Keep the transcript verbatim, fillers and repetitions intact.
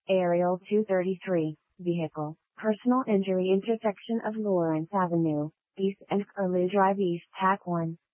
Aerial two thirty-three, Vehicle, Personal Injury Intersection of Lawrence Avenue, East and Curlew Drive East, T A C one.